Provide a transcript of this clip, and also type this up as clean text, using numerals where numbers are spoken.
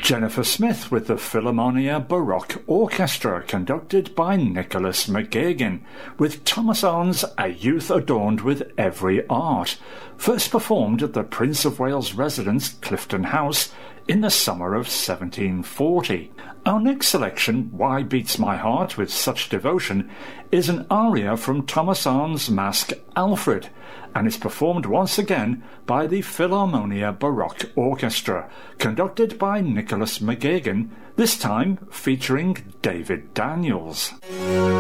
Jennifer Smith with the Philharmonia Baroque Orchestra, conducted by Nicholas McGagan, with Thomas Arne's A Youth Adorned with Every Art, first performed at the Prince of Wales' residence, Clifton House, in the summer of 1740. Our next selection, Why Beats My Heart with Such Devotion, is an aria from Thomas Arne's Masque Alfred, and is performed once again by the Philharmonia Baroque Orchestra, conducted by Nicholas McGagan, this time featuring David Daniels.